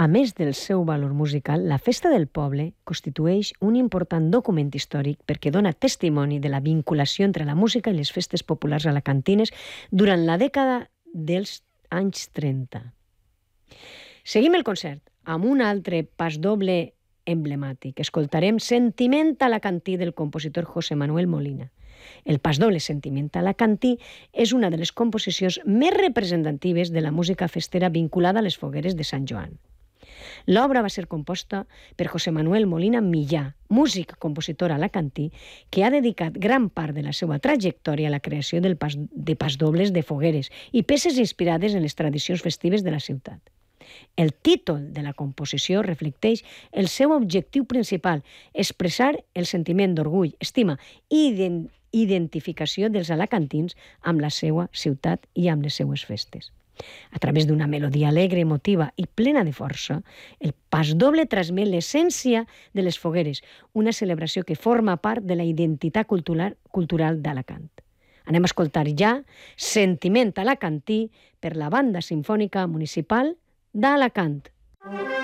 A més del seu valor musical, la Festa del Poble constitueix un important document històric perquè dona testimoni de la vinculació entre la música i les festes populars alacantines durant la dècada dels anys 30. Seguim el concert amb un altre pasdoble emblemàtic. Escoltarem Sentiment alacantí del compositor José Manuel Molina. El pasdoble Sentiment alacantí és una de les composicions més representatives de la música festera vinculada a les fogueres de Sant Joan. L'obra va ser composta per José Manuel Molina Millà, músic compositor alacantí, que ha dedicat gran part de la seva trajectòria a la creació de pasdobles de fogueres i peces inspirades en les tradicions festives de la ciutat. El títol de la composició reflecteix el seu objectiu principal, expressar el sentiment d'orgull, estima i identificació dels alacantins amb la seva ciutat i amb les seues festes. A través d'una melodia alegre, emotiva i plena de força, el pasdoble transmet l'essència de les fogueres, una celebració que forma part de la identitat cultural d'Alacant. Anem a escoltar ja Sentiment alacantí per la Banda Simfònica Municipal d'Alacant.